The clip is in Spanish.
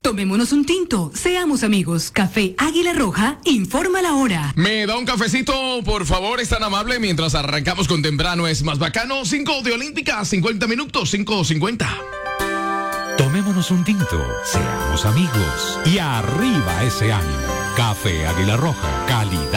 Tomémonos un tinto, seamos amigos. Café Águila Roja, informa la hora. Me da un cafecito, por favor, es tan amable, mientras arrancamos con temprano es más bacano. 5 de Olímpica, 50 minutos, 5:50. Tomémonos un tinto, seamos amigos y arriba ese ánimo. Café Águila Roja, calidad